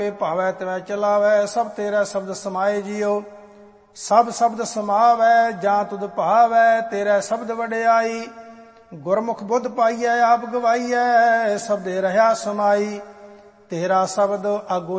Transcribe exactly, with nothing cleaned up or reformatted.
ਭਾਵੈ ਤਿਵੈ ਚਲਾਵੈ, ਸਭ ਤੇਰਾ ਸ਼ਬਦ ਸਮਾਏ ਜੀਓ। ਸਭ ਸ਼ਬਦ ਸਮਾਵੈ ਜਾਂ ਤੁਧ ਭਾਵੈ, ਤੇਰਾ ਸ਼ਬਦ ਵਡਿਆਈ। ਗੁਰਮੁਖ ਬੁੱਧ ਪਾਈਐ ਆਪ ਗਵਾਈਐ, ਸਬਦੇ ਰਹਾ ਸਮਾਈ। ਤੇਰਾ ਸ਼ਬਦ ਆਗੋ